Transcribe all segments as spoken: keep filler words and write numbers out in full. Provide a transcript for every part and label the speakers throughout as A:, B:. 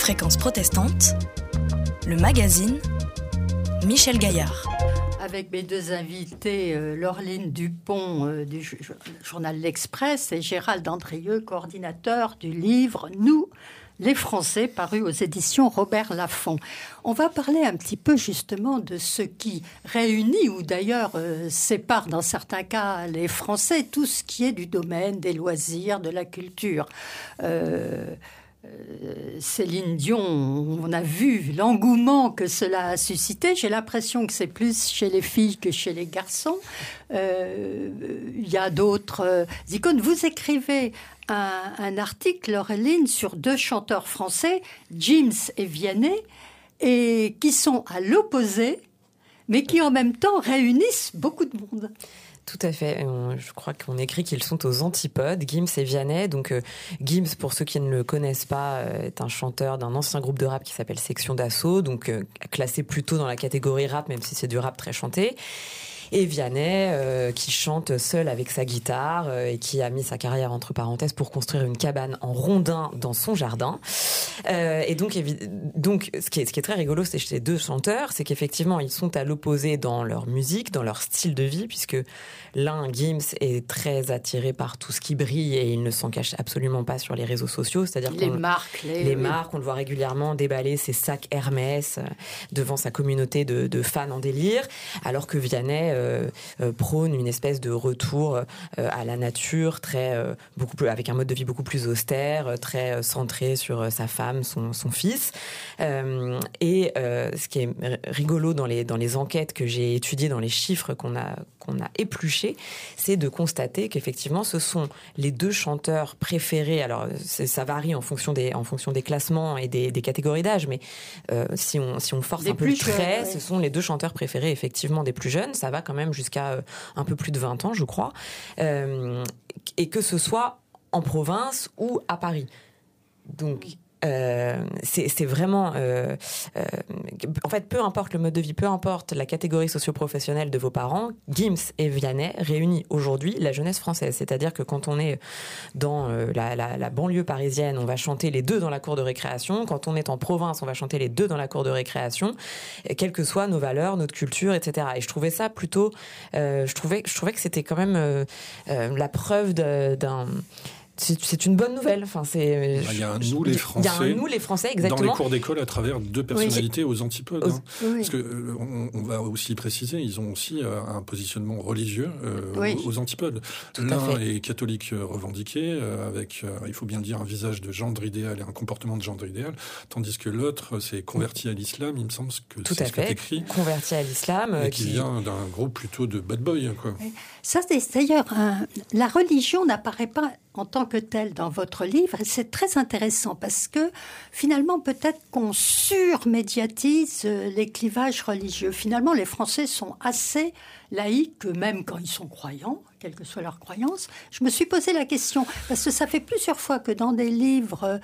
A: Fréquence protestante, le magazine Michel Gaillard.
B: Avec mes deux invités, euh, Laureline Dupont euh, du j- journal L'Express et Gérald Andrieux, coordinateur du livre « Nous, les Français », paru aux éditions Robert Laffont. On va parler un petit peu justement de ce qui réunit, ou d'ailleurs euh, sépare dans certains cas les Français, tout ce qui est du domaine des loisirs, de la culture. Euh, Euh, Céline Dion, on a vu l'engouement que cela a suscité. J'ai l'impression que c'est plus chez les filles que chez les garçons. Euh, il y a d'autres euh, icônes. Vous écrivez un, un article, Laureline, sur deux chanteurs français, Gims et Vianney, et qui sont à l'opposé, mais qui en même temps réunissent beaucoup de monde.
C: Tout à fait. Je crois qu'on écrit qu'ils sont aux antipodes, Gims et Vianney. Donc, euh, Gims, pour ceux qui ne le connaissent pas, euh, est un chanteur d'un ancien groupe de rap qui s'appelle Section d'Assaut, donc euh, classé plutôt dans la catégorie rap, même si c'est du rap très chanté. Et Vianney, euh, qui chante seul avec sa guitare euh, et qui a mis sa carrière entre parenthèses pour construire une cabane en rondin dans son jardin. Euh, et donc, évi- donc ce, qui est, ce qui est très rigolo chez ces deux chanteurs, c'est qu'effectivement, ils sont à l'opposé dans leur musique, dans leur style de vie, puisque l'un, Gims, est très attiré par tout ce qui brille et il ne s'en cache absolument pas sur les réseaux sociaux. C'est-à-dire
B: les
C: qu'on,
B: marques. Les,
C: les
B: oui.
C: marques, on le voit régulièrement déballer ses sacs Hermès euh, devant sa communauté de, de fans en délire, alors que Vianney euh, euh, prône une espèce de retour euh, à la nature, très, euh, beaucoup plus, avec un mode de vie beaucoup plus austère, euh, très euh, centré sur euh, sa femme, son, son fils. Euh, et euh, ce qui est rigolo dans les, dans les enquêtes que j'ai étudiées, dans les chiffres qu'on a, qu'on a épluchés, c'est de constater qu'effectivement, ce sont les deux chanteurs préférés. Alors, c'est, ça varie en fonction des, en fonction des classements et des, des catégories d'âge, mais euh, si, on, si on force
B: Des
C: un peu le
B: plus jeunes,
C: trait,
B: ouais.
C: ce sont les deux chanteurs préférés, effectivement, des plus jeunes. Ça va quand même jusqu'à euh, un peu plus de vingt ans, je crois. Euh, et que ce soit en province ou à Paris. Donc... Euh, c'est, c'est vraiment euh, euh, en fait, peu importe le mode de vie, peu importe la catégorie socio-professionnelle de vos parents, Gims et Vianney réunissent aujourd'hui la jeunesse française. C'est-à-dire que quand on est dans euh, la, la, la banlieue parisienne, on va chanter les deux dans la cour de récréation. Quand on est en province, on va chanter les deux dans la cour de récréation, quelles que soient nos valeurs, notre culture, et cetera. Et je trouvais ça plutôt, euh, je trouvais, je trouvais que c'était quand même euh, euh, la preuve de, d'un C'est, c'est une bonne nouvelle. Enfin, c'est,
D: il y a un nous les Français.
C: Il y a un nous les Français, exactement.
D: Dans les cours d'école à travers deux personnalités oui. aux antipodes.
C: Aux...
D: Hein. Oui. Parce que euh, on, on va aussi préciser, ils ont aussi euh, un positionnement religieux euh, oui. aux, aux antipodes.
C: Tout
D: L'un est catholique euh, revendiqué, euh, avec, euh, il faut bien dire, un visage de gendre idéal et un comportement de gendre idéal, tandis que l'autre s'est converti à l'islam. Il me semble que
C: Tout
D: c'est
C: à
D: ce
C: fait.
D: que t'écris.
C: Converti à l'islam,
D: et
C: qui
D: qui vient d'un groupe plutôt de bad boy, quoi.
B: Oui. Ça, c'est d'ailleurs un... la religion n'apparaît pas en tant que telle dans votre livre, et c'est très intéressant parce que finalement peut-être qu'on surmédiatise les clivages religieux. Finalement, les Français sont assez laïcs, même quand ils sont croyants, quelle que soit leur croyance. Je me suis posé la question, parce que ça fait plusieurs fois que dans des livres...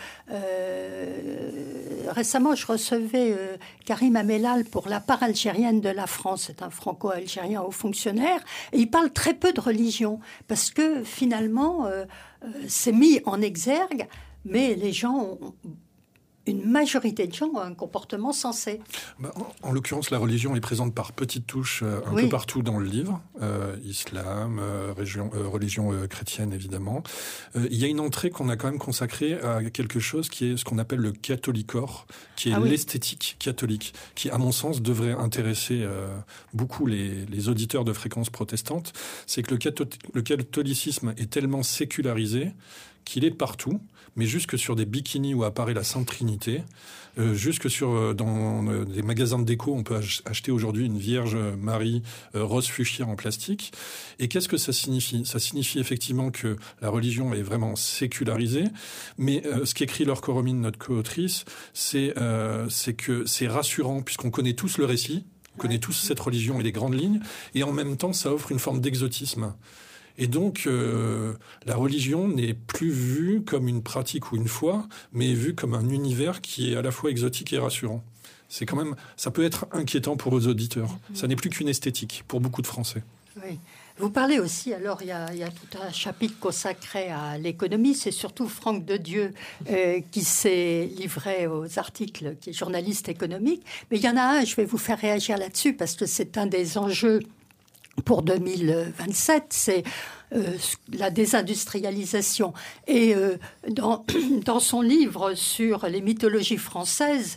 B: Euh, récemment, je recevais euh, Karim Amellal pour la part algérienne de la France. C'est un franco-algérien haut fonctionnaire. Et il parle très peu de religion, parce que finalement, euh, euh, c'est mis en exergue, mais les gens ont... Une majorité de gens ont un comportement sensé.
D: Bah, en, en l'occurrence, la religion est présente par petites touches euh, un
B: oui.
D: peu partout dans le livre. Euh, islam, euh, région, euh, religion euh, chrétienne, évidemment. Euh, il y a une entrée qu'on a quand même consacrée à quelque chose qui est ce qu'on appelle le catholicor, qui est ah oui. l'esthétique catholique, qui, à mon sens, devrait intéresser euh, beaucoup les, les auditeurs de fréquences protestantes. C'est que le, catho- le catholicisme est tellement sécularisé qu'il est partout, mais jusque sur des bikinis où apparaît la Sainte Trinité, euh, jusque sur euh, dans euh, des magasins de déco, on peut ach- acheter aujourd'hui une Vierge Marie euh, rose fuchsia en plastique. Et qu'est-ce que ça signifie ? Ça signifie effectivement que la religion est vraiment sécularisée, mais euh, ce qu'écrit Laure Coromine, notre co-autrice, c'est, euh, c'est que c'est rassurant, puisqu'on connaît tous le récit, on connaît tous cette religion et les grandes lignes, et en même temps, ça offre une forme d'exotisme. Et donc, euh, la religion n'est plus vue comme une pratique ou une foi, mais est vue comme un univers qui est à la fois exotique et rassurant. C'est quand même, ça peut être inquiétant pour vos auditeurs. Ça n'est plus qu'une esthétique pour beaucoup de Français.
B: Oui. Vous parlez aussi, alors il y, a, il y a tout un chapitre consacré à l'économie, c'est surtout Franck Dedieu euh, qui s'est livré aux articles, qui est journaliste économique, mais il y en a un, je vais vous faire réagir là-dessus, parce que c'est un des enjeux pour deux mille vingt-sept, c'est euh, la désindustrialisation. Et euh, dans, dans son livre sur les mythologies françaises,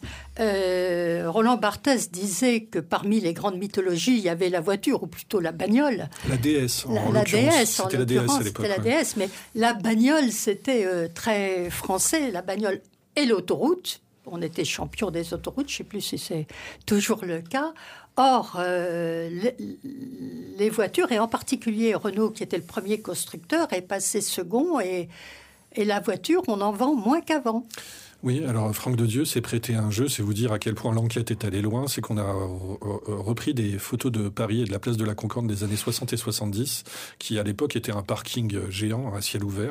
B: euh, Roland Barthes disait que parmi les grandes mythologies, il y avait la voiture, ou plutôt la bagnole.
D: La déesse, en,
B: la,
D: en
B: la
D: l'occurrence.
B: déesse,
D: c'était
B: en
D: la déesse à l'époque.
B: C'était la
D: ouais.
B: déesse, mais la bagnole, c'était euh, très français, la bagnole et l'autoroute. On était champion des autoroutes, je ne sais plus si c'est toujours le cas. Or, euh, les, les voitures, et en particulier Renault, qui était le premier constructeur, est passé second, et, et la voiture, on en vend moins qu'avant.
D: Oui, alors Franck Dedieu s'est prêté à un jeu, c'est vous dire à quel point l'enquête est allée loin, c'est qu'on a repris des photos de Paris et de la place de la Concorde des années soixante et soixante-dix, qui à l'époque était un parking géant à ciel ouvert,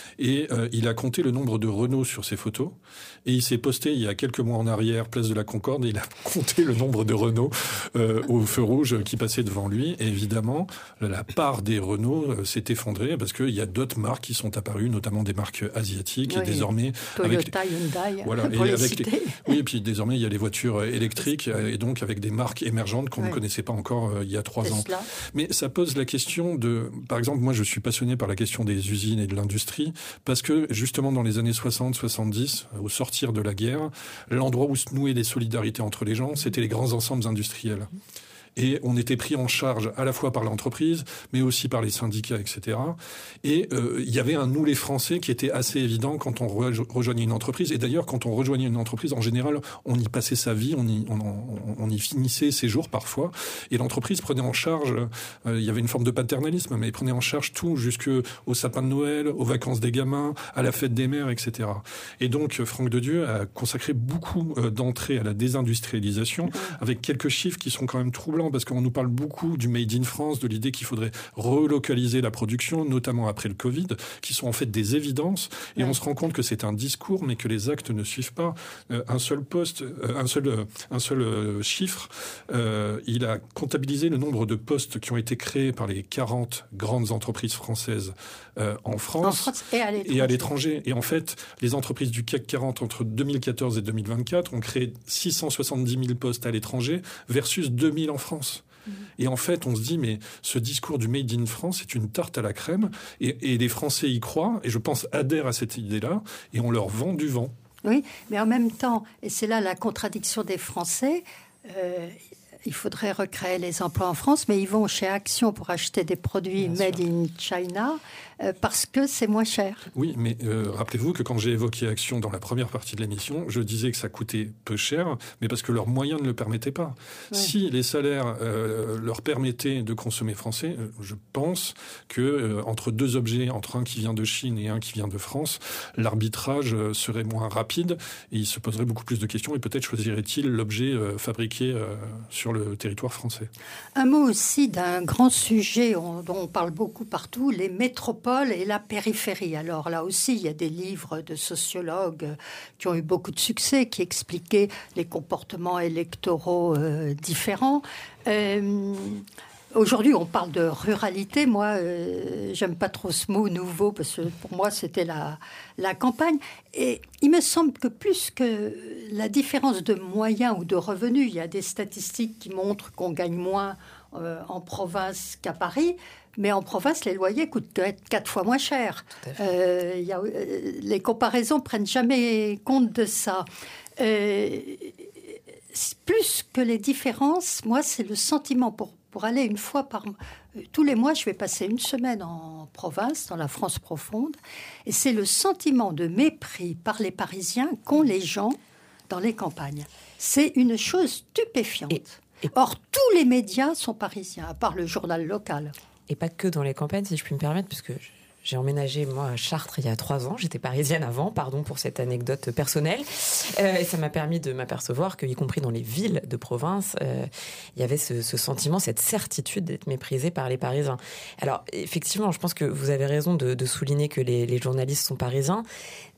D: et euh, il a compté le nombre de Renault sur ces photos, et il s'est posté il y a quelques mois en arrière, place de la Concorde, et il a compté le nombre de Renault euh, au feu rouge qui passaient devant lui, et évidemment, la part des Renault euh, s'est effondrée, parce qu'il y a d'autres marques qui sont apparues, notamment des marques asiatiques, oui, et désormais...
B: Toyota, avec...
D: Voilà,
B: pour
D: et
B: les
D: avec
B: citer.
D: Les... Oui, et puis désormais, il y a les voitures électriques, et donc avec des marques émergentes qu'on oui. ne connaissait pas encore euh, il y a trois ans.
B: Tesla.
D: Mais ça pose la question de... Par exemple, moi, je suis passionné par la question des usines et de l'industrie, parce que justement, dans les années soixante soixante-dix, au sortir de la guerre, l'endroit où se nouaient les solidarités entre les gens, c'était les grands ensembles industriels. Et on était pris en charge à la fois par l'entreprise, mais aussi par les syndicats, et cetera. Et euh, il y avait un nous les Français qui était assez évident quand on rejoignait une entreprise. Et d'ailleurs, quand on rejoignait une entreprise, en général, on y passait sa vie, on y, on, on, on y finissait ses jours parfois. Et l'entreprise prenait en charge, euh, il y avait une forme de paternalisme, mais prenait en charge tout, jusqu'au sapin de Noël, aux vacances des gamins, à la fête des mères, et cetera. Et donc, Franck Dedieu a consacré beaucoup euh, d'entrées à la désindustrialisation, avec quelques chiffres qui sont quand même troublants, parce qu'on nous parle beaucoup du Made in France, de l'idée qu'il faudrait relocaliser la production, notamment après le Covid, qui sont en fait des évidences. Et ouais. on se rend compte que c'est un discours, mais que les actes ne suivent pas. Euh, un seul poste, euh, un seul, euh, un seul euh, chiffre, euh, il a comptabilisé le nombre de postes qui ont été créés par les quarante grandes entreprises françaises euh, en France,
B: en France et, à
D: et à l'étranger. Et en fait, les entreprises du C A C quarante entre deux mille quatorze et deux mille vingt-quatre ont créé six cent soixante-dix mille postes à l'étranger versus deux mille en France. Et en fait, on se dit, mais ce discours du Made in France, c'est une tarte à la crème, et, et les Français y croient, et je pense adhèrent à cette idée-là, et on leur vend du vent.
B: Oui, mais en même temps, et c'est là la contradiction des Français, euh, il faudrait recréer les emplois en France, mais ils vont chez Action pour acheter des produits Bien made sûr. in China, euh, parce que c'est moins cher.
D: Oui, mais euh, rappelez-vous que quand j'ai évoqué Action dans la première partie de l'émission, je disais que ça coûtait peu cher, mais parce que leurs moyens ne le permettaient pas. Oui. Si les salaires euh, leur permettaient de consommer français, euh, je pense que euh, entre deux objets, entre un qui vient de Chine et un qui vient de France, l'arbitrage euh, serait moins rapide, et il se poserait beaucoup plus de questions, et peut-être choisirait-il l'objet euh, fabriqué euh, sur le territoire français.
B: Un mot aussi d'un grand sujet on, dont on parle beaucoup partout, les métropoles et la périphérie. Alors là aussi, il y a des livres de sociologues qui ont eu beaucoup de succès, qui expliquaient les comportements électoraux euh, différents. Euh, Aujourd'hui, on parle de ruralité. Moi, euh, j'aime pas trop ce mot nouveau, parce que pour moi, c'était la, la campagne. Et il me semble que plus que la différence de moyens ou de revenus, il y a des statistiques qui montrent qu'on gagne moins euh, en province qu'à Paris. Mais en province, les loyers coûtent quatre fois moins cher. Euh, il y a, euh, les comparaisons prennent jamais compte de ça. Euh, plus que les différences, moi, c'est le sentiment pour Pour aller une fois par mois, tous les mois, je vais passer une semaine en province, dans la France profonde, et c'est le sentiment de mépris par les Parisiens qu'ont les gens dans les campagnes. C'est une chose stupéfiante. Et, et... Or, tous les médias sont parisiens, à part le journal local.
C: Et pas que dans les campagnes, si je puis me permettre, puisque j'ai emménagé, moi, à Chartres il y a trois ans. J'étais parisienne avant, pardon pour cette anecdote personnelle. Euh, et ça m'a permis de m'apercevoir qu'y compris dans les villes de province, euh, il y avait ce, ce sentiment, cette certitude d'être méprisé par les Parisiens. Alors, effectivement, je pense que vous avez raison de, de souligner que les, les journalistes sont parisiens.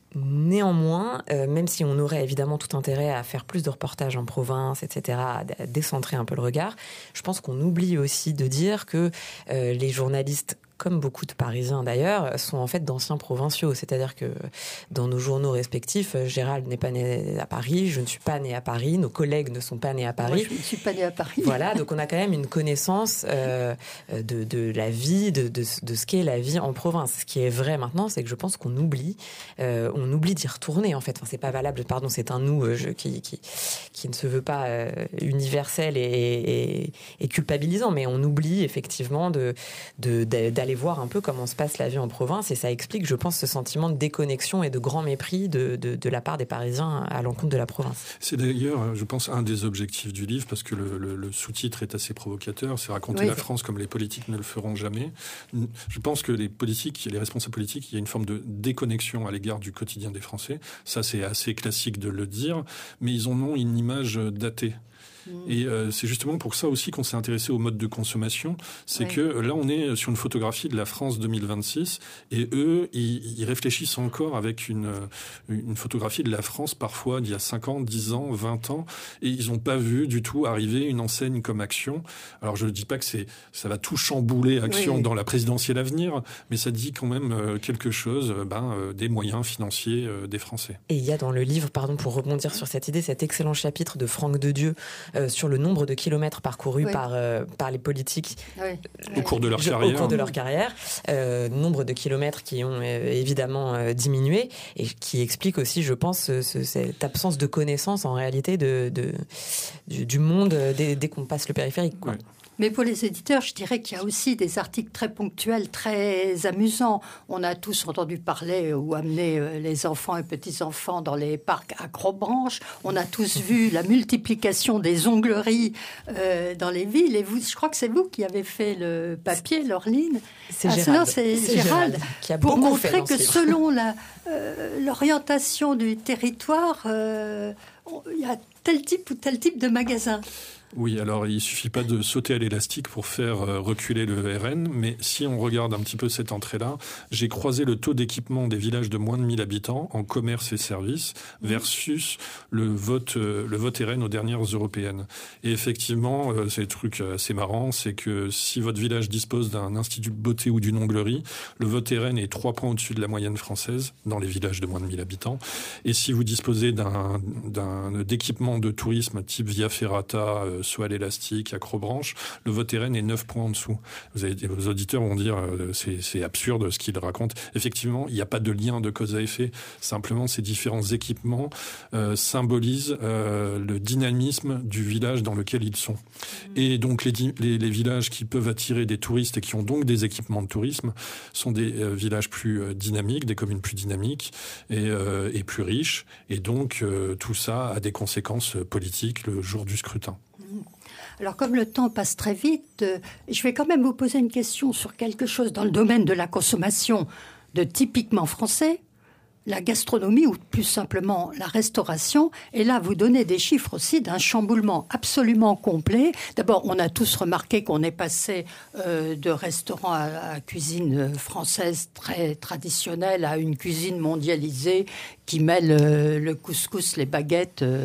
C: Néanmoins, euh, même si on aurait évidemment tout intérêt à faire plus de reportages en province, et cetera, à, à décentrer un peu le regard, je pense qu'on oublie aussi de dire que euh, les journalistes, comme beaucoup de Parisiens d'ailleurs, sont en fait d'anciens provinciaux. C'est-à-dire que dans nos journaux respectifs, Gérald n'est pas né à Paris, je ne suis pas née à Paris, nos collègues ne sont pas nés à Paris.
B: Moi, je ne suis pas née à Paris.
C: Voilà, donc on a quand même une connaissance euh, de, de la vie, de, de, de ce qu'est la vie en province. Ce qui est vrai maintenant, c'est que je pense qu'on oublie, euh, on oublie d'y retourner en fait. Enfin, c'est pas valable, pardon, c'est un nous euh, je, qui, qui, qui ne se veut pas euh, universel et, et, et culpabilisant, mais on oublie effectivement de, de, de, d'aller voir un peu comment se passe la vie en province, et ça explique, je pense, ce sentiment de déconnexion et de grand mépris de, de, de la part des Parisiens à l'encontre de la province.
D: C'est d'ailleurs, je pense, un des objectifs du livre, parce que le, le, le sous-titre est assez provocateur, c'est raconter oui. la France comme les politiques ne le feront jamais. Je pense que les politiques, les responsables politiques, il y a une forme de déconnexion à l'égard du quotidien des Français. Ça, c'est assez classique de le dire, mais ils en ont une image datée. Et euh, c'est justement pour ça aussi qu'on s'est intéressé au mode de consommation. C'est oui. que là, on est sur une photographie de la France deux mille vingt-six, et eux, ils, ils réfléchissent encore avec une, une photographie de la France parfois d'il y a cinq ans, dix ans, vingt ans, et ils n'ont pas vu du tout arriver une enseigne comme Action. Alors je ne dis pas que c'est, ça va tout chambouler Action oui. dans la présidentielle à venir, mais ça dit quand même quelque chose ben, des moyens financiers des Français.
C: Et il y a dans le livre, pardon, pour rebondir sur cette idée, cet excellent chapitre de Franck Dedieu, Euh, sur le nombre de kilomètres parcourus oui. par, euh, par les politiques
B: oui.
D: au cours de leur carrière,
C: au cours de leur carrière euh, nombre de kilomètres qui ont euh, évidemment euh, diminué, et qui explique aussi, je pense, ce, ce, cette absence de connaissance en réalité de, de, du, du monde dès, dès qu'on passe le périphérique, quoi.
D: Oui.
B: Mais pour les éditeurs, je dirais qu'il y a aussi des articles très ponctuels, très amusants. On a tous entendu parler ou amener les enfants et petits-enfants dans les parcs Acrobranche. On a tous vu la multiplication des ongleries euh, dans les villes. Et vous, je crois que c'est vous qui avez fait le papier, Laureline.
C: C'est
B: ah,
C: Gérald.
B: C'est,
C: c'est
B: Gérald,
C: Gérald qui a
B: pour
C: beaucoup
B: montrer
C: fait
B: que selon la, euh, l'orientation du territoire, euh, il y a tel type ou tel type de magasin.
D: Oui, alors il suffit pas de sauter à l'élastique pour faire euh, reculer le R N, mais si on regarde un petit peu cette entrée-là, j'ai croisé le taux d'équipement des villages de moins de mille habitants en commerce et services versus le vote, euh, le vote R N aux dernières européennes. Et effectivement, euh, c'est le truc assez marrant, c'est que si votre village dispose d'un institut de beauté ou d'une onglerie, le vote R N est trois points au-dessus de la moyenne française dans les villages de moins de mille habitants. Et si vous disposez d'un, d'un d'équipement de tourisme type Via Ferrata, euh, soit à l'élastique, Acrobranche, le vote R N est neuf points en dessous. Vous avez, vos auditeurs vont dire euh, c'est, c'est absurde ce qu'ils racontent. Effectivement, il n'y a pas de lien de cause à effet. Simplement, ces différents équipements euh, symbolisent euh, le dynamisme du village dans lequel ils sont. Et donc, les, les, les villages qui peuvent attirer des touristes et qui ont donc des équipements de tourisme sont des euh, villages plus euh, dynamiques, des communes plus dynamiques et, euh, et plus riches. Et donc, euh, tout ça a des conséquences politiques le jour du scrutin.
B: Alors, comme le temps passe très vite, euh, je vais quand même vous poser une question sur quelque chose dans le domaine de la consommation de typiquement français, la gastronomie ou plus simplement la restauration. Et là, vous donnez des chiffres aussi d'un chamboulement absolument complet. D'abord, on a tous remarqué qu'on est passé euh, de restaurants à, à cuisine française très traditionnelle à une cuisine mondialisée qui mêle euh, le couscous, les baguettes euh,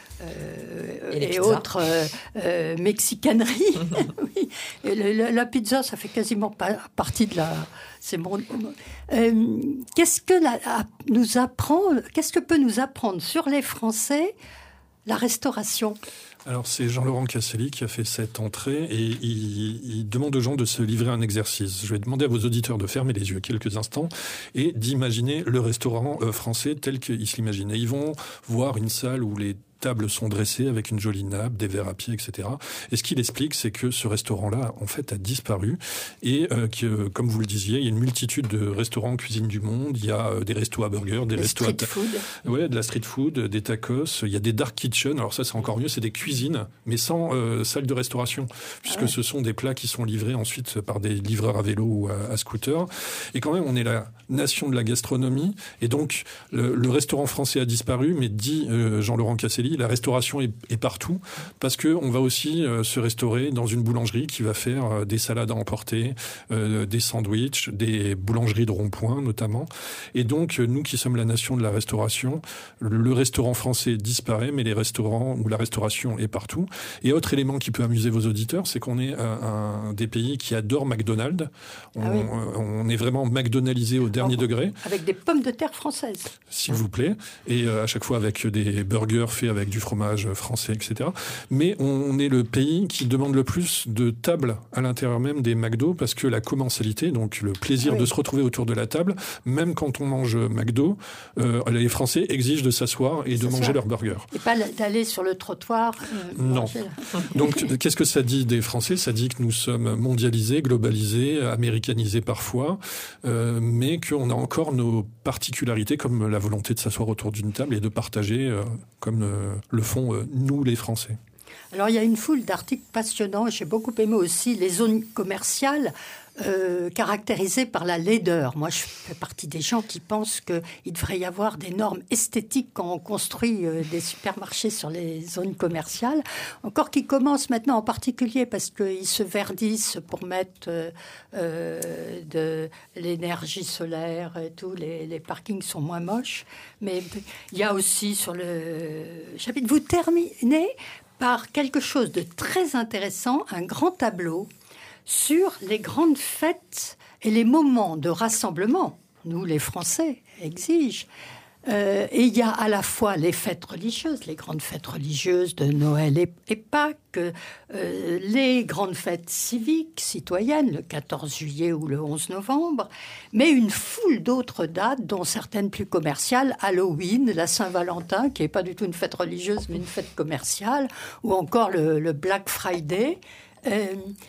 B: euh, et, et autres euh, euh, mexicaneries. Oui. Et le, le, la pizza, ça fait quasiment pas partie de la... C'est bon. Euh, qu'est-ce que la, nous apprend, qu'est-ce que peut nous apprendre sur les Français la restauration ?
D: Alors c'est Jean-Laurent Casselli qui a fait cette entrée et il, il demande aux gens de se livrer à un exercice. Je vais demander à vos auditeurs de fermer les yeux quelques instants et d'imaginer le restaurant français tel qu'ils se l'imaginaient. Ils vont voir une salle où les tables sont dressées avec une jolie nappe, des verres à pied, et cetera. Et ce qu'il explique, c'est que ce restaurant-là, en fait, a disparu et euh, que, comme vous le disiez, il y a une multitude de restaurants cuisine du monde. Il y a euh, des restos à burgers, des
B: les
D: restos
B: street
D: à ta...
B: food.
D: Ouais, de la street food, des tacos. Il y a des dark kitchen. Alors ça, c'est encore mieux. C'est des cuisines, mais sans euh, salle de restauration, puisque ah ouais. ce sont des plats qui sont livrés ensuite par des livreurs à vélo ou à, à scooter. Et quand même, on est la nation de la gastronomie. Et donc, le, le restaurant français a disparu, mais dit euh, Jean-Laurent Casselli, oui, la restauration est, est partout, parce qu'on va aussi euh, se restaurer dans une boulangerie qui va faire euh, des salades à emporter, euh, des sandwichs, des boulangeries de rond-point notamment. Et donc, nous qui sommes la nation de la restauration, le restaurant français disparaît, mais les restaurants ou la restauration est partout. Et autre élément qui peut amuser vos auditeurs, c'est qu'on est un, un des pays qui adore McDonald's. On, ah oui. on est vraiment McDonaldisé au dernier oh, degré.
B: Avec des pommes de terre françaises.
D: S'il vous plaît. Et euh, à chaque fois avec des burgers faits avec du fromage français, et cetera. Mais on est le pays qui demande le plus de tables à l'intérieur même des McDo, parce que la commensalité, donc le plaisir ah oui. de se retrouver autour de la table, même quand on mange McDo, euh, les Français exigent de s'asseoir et de s'asseoir. manger leur burger.
B: Et pas d'aller sur le trottoir. Euh,
D: non. Donc, qu'est-ce que ça dit des Français ? Ça dit que nous sommes mondialisés, globalisés, américanisés parfois, euh, mais qu'on a encore nos particularités, comme la volonté de s'asseoir autour d'une table et de partager, euh, comme euh, le font euh, nous, les Français.
B: Alors, il y a une foule d'articles passionnants. J'ai beaucoup aimé aussi les zones commerciales euh, caractérisées par la laideur. Moi, je fais partie des gens qui pensent qu'il devrait y avoir des normes esthétiques quand on construit euh, des supermarchés sur les zones commerciales. Encore qui commencent maintenant en particulier parce qu'ils se verdissent pour mettre euh, euh, de l'énergie solaire et tout. Les, les parkings sont moins moches. Mais il y a aussi sur le chapitre... Vous terminez par quelque chose de très intéressant, un grand tableau sur les grandes fêtes et les moments de rassemblement. Nous, les Français, exigent. Euh, et il y a à la fois les fêtes religieuses, les grandes fêtes religieuses de Noël et, et Pâques, euh, les grandes fêtes civiques, citoyennes, le quatorze juillet ou le onze novembre, mais une foule d'autres dates, dont certaines plus commerciales, Halloween, la Saint-Valentin, qui n'est pas du tout une fête religieuse, mais une fête commerciale, ou encore le, le Black Friday. Euh,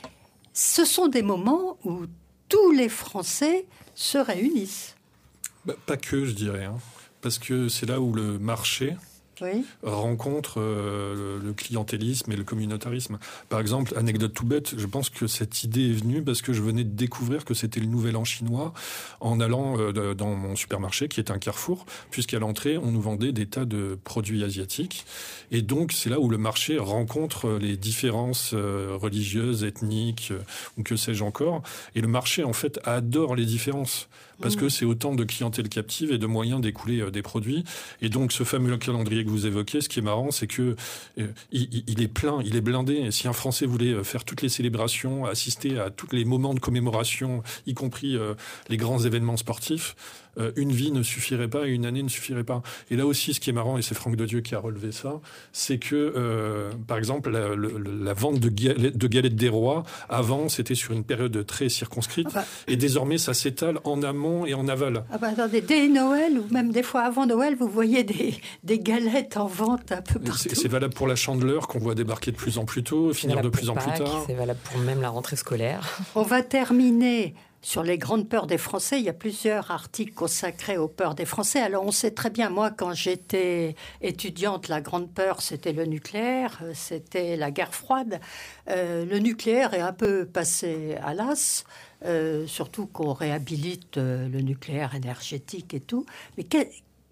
B: ce sont des moments où tous les Français se réunissent.
D: Bah, pas que, je dirais, hein. Parce que c'est là où le marché oui. rencontre euh, le, le clientélisme et le communautarisme. Par exemple, anecdote tout bête, je pense que cette idée est venue parce que je venais de découvrir que c'était le nouvel an chinois en allant euh, dans mon supermarché, qui est un Carrefour, puisqu'à l'entrée, on nous vendait des tas de produits asiatiques. Et donc, c'est là où le marché rencontre les différences euh, religieuses, ethniques, euh, ou que sais-je encore. Et le marché, en fait, adore les différences. Parce que c'est autant de clientèle captive et de moyens d'écouler euh, des produits. Et donc, ce fameux calendrier que vous évoquez, ce qui est marrant, c'est que euh, il, il est plein, il est blindé. Et si un Français voulait faire toutes les célébrations, assister à tous les moments de commémoration, y compris euh, les grands événements sportifs, euh, une vie ne suffirait pas et une année ne suffirait pas. Et là aussi, ce qui est marrant, et c'est Franck Dedieu qui a relevé ça, c'est que, euh, par exemple, la, le, la vente de galettes, de galettes des rois, avant, c'était sur une période très circonscrite. Ah bah. Et désormais, ça s'étale en amont et en aval.
B: Ah bah attendez, dès Noël, ou même des fois avant Noël, vous voyez des, des galettes en vente un peu partout.
D: C'est, c'est valable pour la Chandeleur, qu'on voit débarquer de plus en plus tôt, finir de plus en plus tard.
C: C'est valable pour même la rentrée scolaire.
B: On va terminer sur les grandes peurs des Français. Il y a plusieurs articles consacrés aux peurs des Français. Alors, on sait très bien, moi, quand j'étais étudiante, la grande peur, c'était le nucléaire, c'était la guerre froide. Euh, le nucléaire est un peu passé à l'as, euh, surtout qu'on réhabilite euh, le nucléaire énergétique et tout. Mais quel...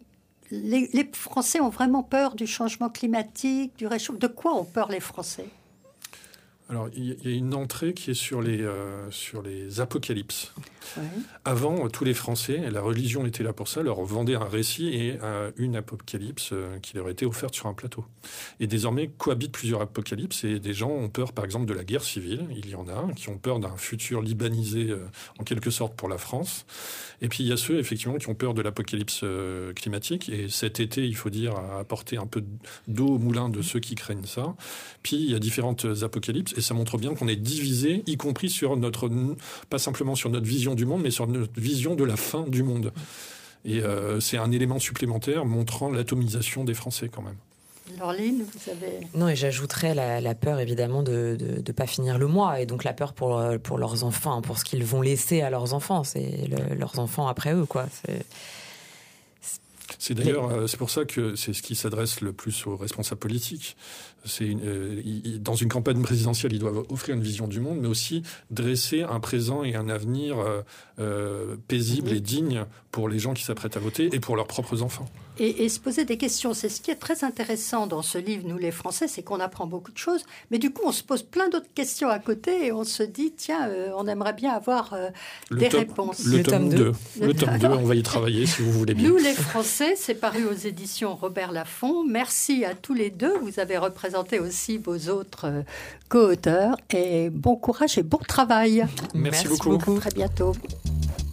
B: les, les Français ont vraiment peur du changement climatique, du réchauffement. De quoi ont peur les Français ?
D: Alors, il y a une entrée qui est sur les, euh, sur les apocalypses. Ouais. Avant, tous les Français, et la religion était là pour ça, leur vendaient un récit et euh, une apocalypse euh, qui leur était offerte sur un plateau. Et désormais, cohabitent plusieurs apocalypses et des gens ont peur, par exemple, de la guerre civile. Il y en a qui ont peur d'un futur libanisé, euh, en quelque sorte, pour la France. Et puis, il y a ceux, effectivement, qui ont peur de l'apocalypse euh, climatique. Et cet été, il faut dire, a apporté un peu d'eau au moulin de ceux qui craignent ça. Puis, il y a différentes apocalypses. Et ça montre bien qu'on est divisé, y compris sur notre, pas simplement sur notre vision du monde, mais sur notre vision de la fin du monde. Et euh, c'est un élément supplémentaire montrant l'atomisation des Français quand même.
B: Laureline, vous avez...
C: Non, et j'ajouterais la, la peur évidemment de ne pas finir le mois, et donc la peur pour, pour leurs enfants, pour ce qu'ils vont laisser à leurs enfants. C'est le, leurs enfants après eux, quoi. C'est...
D: C'est d'ailleurs, euh, c'est pour ça que c'est ce qui s'adresse le plus aux responsables politiques. C'est une, euh, ils, dans une campagne présidentielle, ils doivent offrir une vision du monde, mais aussi dresser un présent et un avenir euh, euh, paisible mmh. et digne pour les gens qui s'apprêtent à voter et pour leurs propres enfants.
B: Et, et se poser des questions. C'est ce qui est très intéressant dans ce livre, Nous les Français, c'est qu'on apprend beaucoup de choses, mais du coup, on se pose plein d'autres questions à côté et on se dit, tiens, euh, on aimerait bien avoir euh, des
D: top,
B: réponses.
D: Le, le tome deux. Le, le tome deux, on va y travailler si vous voulez bien.
B: Nous les Français, c'est paru aux éditions Robert Laffont. Merci à tous les deux. Vous avez représenté aussi vos autres euh, co-auteurs. Et bon courage et bon travail.
D: Merci, Merci
C: beaucoup.
B: À très bientôt.